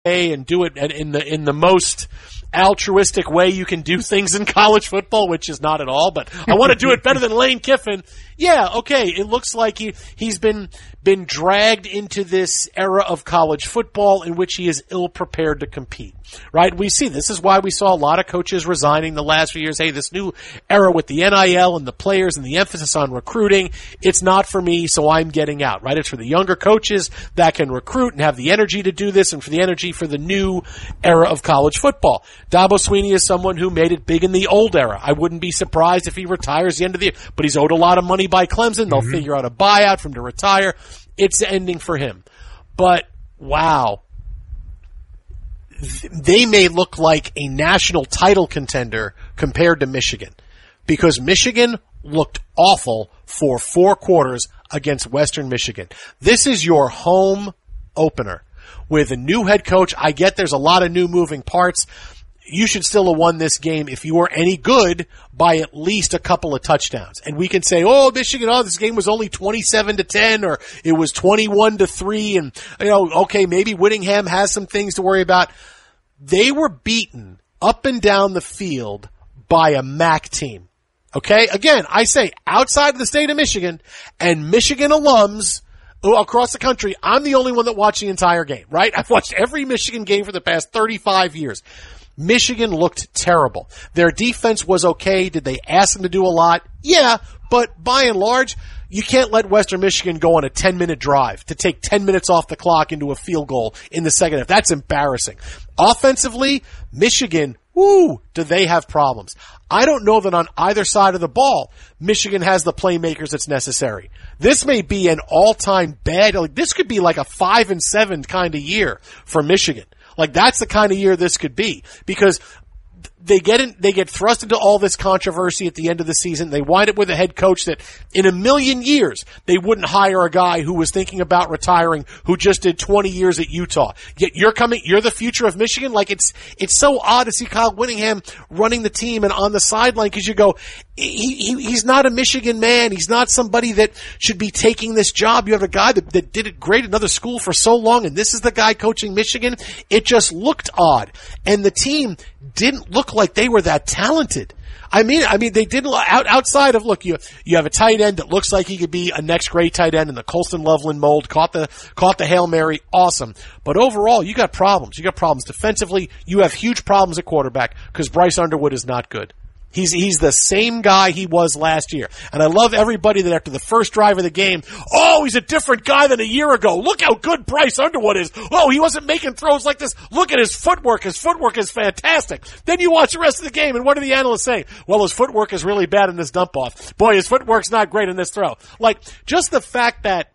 and do it in the most altruistic way you can do things in college football, which is not at all, but I want to do it better than Lane Kiffin. Yeah, okay, it looks like he's been dragged into this era of college football in which he is ill-prepared to compete, right? We see this is why we saw a lot of coaches resigning the last few years. Hey, this new era with the NIL and the players and the emphasis on recruiting, it's not for me, so I'm getting out, right? It's for the younger coaches that can recruit and have the energy to do this and for the energy for the new era of college football. Dabo Swinney is someone who made it big in the old era. I wouldn't be surprised if he retires the end of the year, but he's owed a lot of money by Clemson. They'll figure out a buyout for him to retire. It's ending for him. But, wow. They may look like a national title contender compared to Michigan because Michigan looked awful for 4 quarters against Western Michigan. This is your home opener with a new head coach. I get there's a lot of new moving parts. You should still have won this game if you were any good by at least a couple of touchdowns. And we can say, oh, Michigan, this game was only 27-10 or it was 21-3 and, okay, maybe Whittingham has some things to worry about. They were beaten up and down the field by a MAC team. Okay? Again, I say outside of the state of Michigan and Michigan alums across the country, I'm the only one that watched the entire game, right? I've watched every Michigan game for the past 35 years. Michigan looked terrible. Their defense was okay. Did they ask them to do a lot? Yeah, but by and large, you can't let Western Michigan go on a 10-minute drive to take 10 minutes off the clock into a field goal in the second half. That's embarrassing. Offensively, Michigan, do they have problems? I don't know that on either side of the ball, Michigan has the playmakers that's necessary. This may be an all-time bad, this could be like a 5-7 kind of year for Michigan. Like that's the kind of year this could be because they get thrust into all this controversy at the end of the season. They wind up with a head coach that in a million years they wouldn't hire a guy who was thinking about retiring who just did 20 years at Utah. Yet you're the future of Michigan. Like it's so odd to see Kyle Whittingham running the team and on the sideline because you go, he's not a Michigan man. He's not somebody that should be taking this job. You have a guy that did it great at another school for so long and this is the guy coaching Michigan. It just looked odd. And the team didn't look like they were that talented. I mean, they didn't outside of look. You have a tight end that looks like he could be a next grade tight end in the Colston Loveland mold. Caught the Hail Mary, awesome. But overall, you got problems. You got problems defensively. You have huge problems at quarterback because Bryce Underwood is not good. He's the same guy he was last year. And I love everybody that after the first drive of the game, he's a different guy than a year ago. Look how good Bryce Underwood is. He wasn't making throws like this. Look at his footwork. His footwork is fantastic. Then you watch the rest of the game, and what do the analysts say? Well, his footwork is really bad in this dump-off. Boy, his footwork's not great in this throw. Like, just the fact that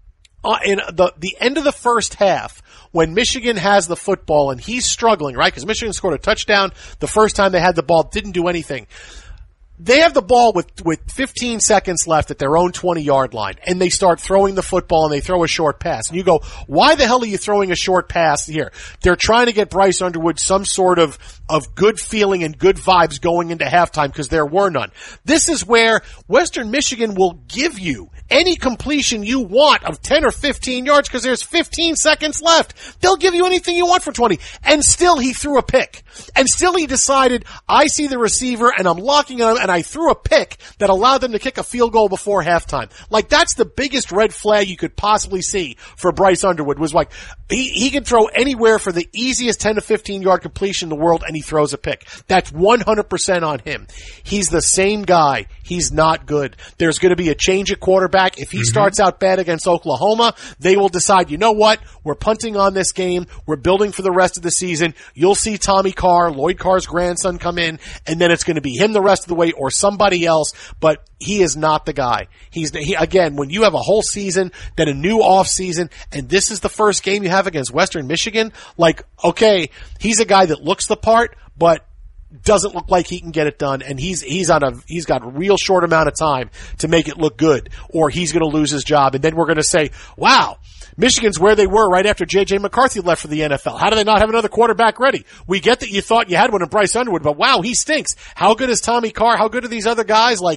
in the end of the first half, when Michigan has the football and he's struggling, right? Because Michigan scored a touchdown the first time they had the ball, didn't do anything. They have the ball with 15 seconds left at their own 20-yard line, and they start throwing the football, and they throw a short pass. And you go, why the hell are you throwing a short pass here? They're trying to get Bryce Underwood some sort of good feeling and good vibes going into halftime because there were none. This is where Western Michigan will give you any completion you want of 10 or 15 yards because there's 15 seconds left. They'll give you anything you want for 20. And still he threw a pick. And still he decided, I see the receiver and I'm locking on him and I threw a pick that allowed them to kick a field goal before halftime. Like that's the biggest red flag you could possibly see for Bryce Underwood was like, he can throw anywhere for the easiest 10 to 15 yard completion in the world and he throws a pick. That's 100% on him. He's the same guy. He's not good. There's going to be a change at quarterback. If he starts out bad against Oklahoma, they will decide, you know what? We're punting on this game. We're building for the rest of the season. You'll see Tommy Carr, Lloyd Carr's grandson, come in, and then it's going to be him the rest of the way or somebody else, but he is not the guy. Again, when you have a whole season, then a new off season, and this is the first game you have against Western Michigan, like, okay, he's a guy that looks the part, but doesn't look like he can get it done, and he's got a real short amount of time to make it look good, or he's going to lose his job, and then we're going to say, wow, Michigan's where they were right after J.J. McCarthy left for the NFL. How do they not have another quarterback ready? We get that you thought you had one in Bryce Underwood, but wow, he stinks. How good is Tommy Carr? How good are these other guys? Like,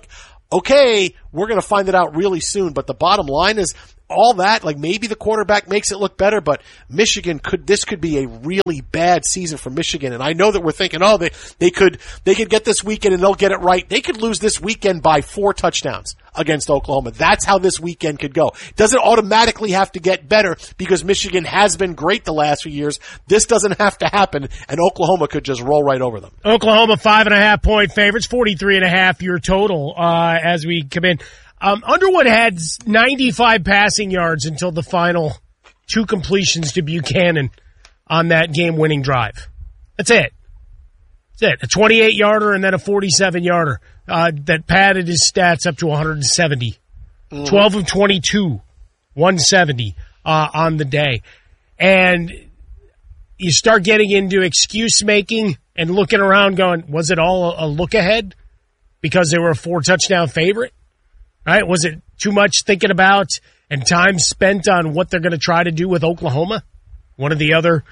okay, we're going to find it out really soon. But the bottom line is all that, like maybe the quarterback makes it look better, but Michigan this could be a really bad season for Michigan. And I know that we're thinking, they could get this weekend and they'll get it right. They could lose this weekend by 4 touchdowns against Oklahoma. That's how this weekend could go. It doesn't automatically have to get better because Michigan has been great the last few years. This doesn't have to happen, and Oklahoma could just roll right over them. Oklahoma 5.5-point favorites, 43.5 your total as we come in. Underwood had 95 passing yards until the final 2 completions to Buchanan on that game-winning drive. That's it. A 28-yarder and then a 47-yarder that padded his stats up to 170. 12 of 22, 170 on the day. And you start getting into excuse-making and looking around going, was it all a look ahead because they were a 4-touchdown favorite? Right? Was it too much thinking about and time spent on what they're going to try to do with Oklahoma? One of the other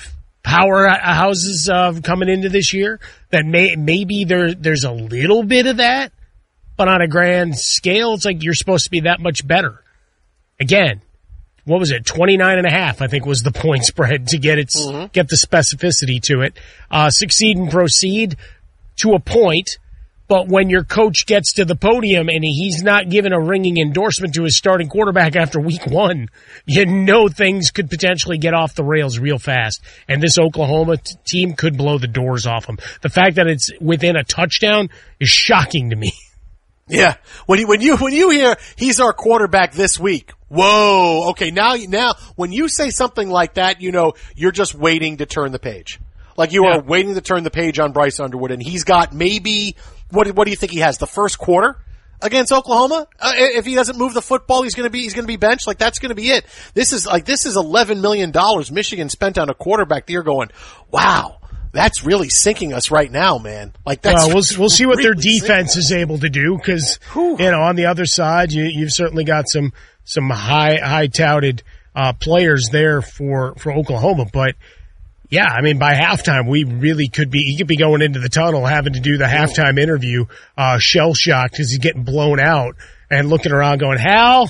powerhouses coming into this year that maybe there's a little bit of that, but on a grand scale, it's like you're supposed to be that much better. Again, what was it? 29.5, I think was the point spread to get get the specificity to it. Succeed and proceed to a point. But when your coach gets to the podium and he's not giving a ringing endorsement to his starting quarterback after week 1, you know things could potentially get off the rails real fast. And this Oklahoma team could blow the doors off them. The fact that it's within a touchdown is shocking to me. Yeah. When you hear he's our quarterback this week, whoa, okay, now when you say something like that, you know you're just waiting to turn the page. Like you are waiting to turn the page on Bryce Underwood, and he's got maybe what do you think he has? The first quarter against Oklahoma? If he doesn't move the football, he's going to be benched. Like that's going to be it. This is $11 million Michigan spent on a quarterback. You're going, wow, that's really sinking us right now, man. Like that's we'll see what their defense is able to do because on the other side you've certainly got some high touted players there for Oklahoma, but. Yeah, I mean, by halftime, he could be going into the tunnel having to do the halftime interview, shell-shocked because he's getting blown out and looking around going, Hal!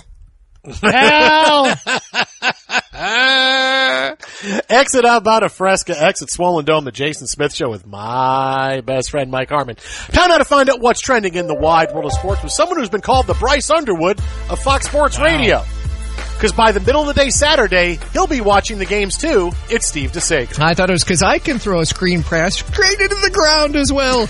Exit Alberta Fresca, exit Swollen Dome, the Jason Smith Show with my best friend Mike Harmon. Time now to find out what's trending in the wide world of sports with someone who's been called the Bryce Underwood of Fox Sports Radio. Because by the middle of the day Saturday, he'll be watching the games too. It's Steve DeSager. I thought it was because I can throw a screen pass straight into the ground as well.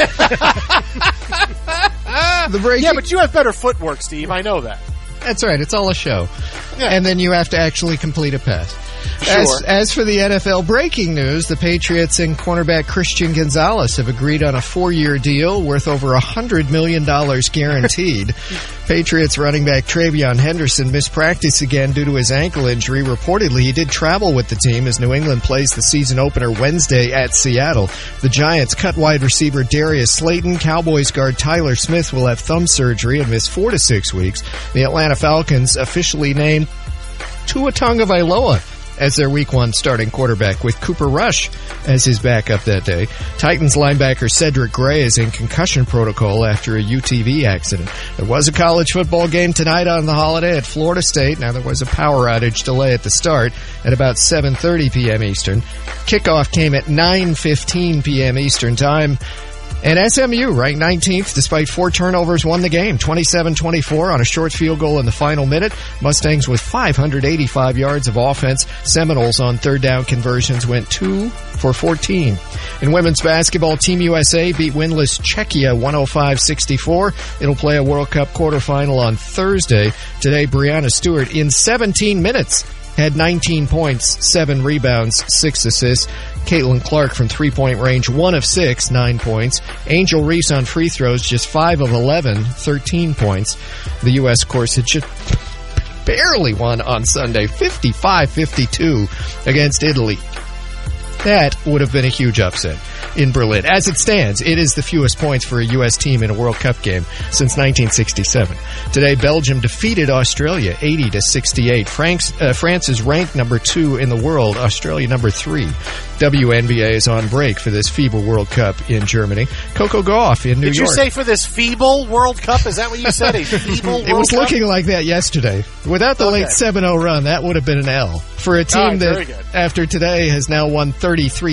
Yeah, but you have better footwork, Steve. I know that. That's right. It's all a show. Yeah. And then you have to actually complete a pass. Sure. As for the NFL breaking news, the Patriots and cornerback Christian Gonzalez have agreed on a 4-year deal worth over $100 million guaranteed. Patriots running back TreVeyon Henderson missed practice again due to his ankle injury. Reportedly, he did travel with the team as New England plays the season opener Wednesday at Seattle. The Giants cut wide receiver Darius Slayton. Cowboys guard Tyler Smith will have thumb surgery and miss 4 to 6 weeks. The Atlanta Falcons officially named Tua Tagovailoa as their Week 1 starting quarterback, with Cooper Rush as his backup that day. Titans linebacker Cedric Gray is in concussion protocol after a UTV accident. There was a college football game tonight on the holiday at Florida State. Now, there was a power outage delay at the start at about 7:30 p.m. Eastern. Kickoff came at 9:15 p.m. Eastern Time. And SMU, ranked 19th, despite 4 turnovers, won the game, 27-24 on a short field goal in the final minute. Mustangs with 585 yards of offense. Seminoles on third down conversions went 2 for 14. In women's basketball, Team USA beat winless Czechia 105-64. It'll play a World Cup quarterfinal on Thursday. Today, Breanna Stewart, in 17 minutes, had 19 points, 7 rebounds, 6 assists. Caitlin Clark from three-point range, 1 of 6, 9 points. Angel Reese on free throws, just 5 of 11, 13 points. The U.S., of course, had just barely won on Sunday, 55-52 against Italy. That would have been a huge upset. in Berlin. As it stands, it is the fewest points for a U.S. team in a World Cup game since 1967. Today, Belgium defeated Australia 80-68. France is ranked number 2 in the world, Australia number 3. WNBA is on break for this FIBA World Cup in Germany. Coco Gauff in New York. Did you say for this feeble World Cup? Is that what you said? A feeble World Cup? It was looking like that yesterday. Without the late 7-0 run, that would have been an L. For a team that, after today, has now won 33